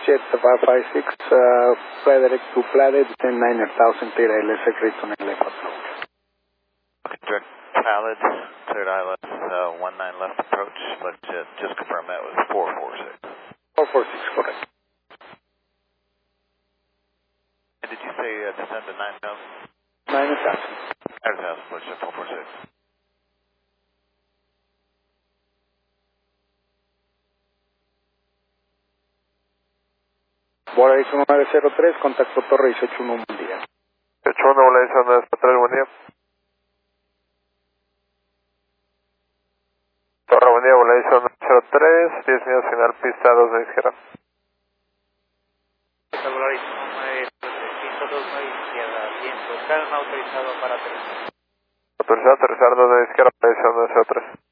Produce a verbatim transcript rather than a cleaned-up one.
Jet five five six, uh, Frederick to Planet, ten nine thousand, clear I L S, secret on L F. Okay, direct Khaled, cleared I L S, uh, one nine left approach, let's uh, just confirm that was four four six. four four six, correct. And did you say uh, descend to nine thousand? nine thousand. nine thousand, let's uh, four four six. Volación nueve cero tres, contacto Torre dieciocho uno, buen día. dieciocho uno, Volación nueve cero tres, buen día. Torre, buen día, Volación nueve cero tres, diez millas final, pista dos de izquierda. Volación nueve cero tres, pista dos de izquierda, viento, calma, autorizado para aterrizar. Autorizado a aterrizar dos de izquierda, Volación nueve cero tres.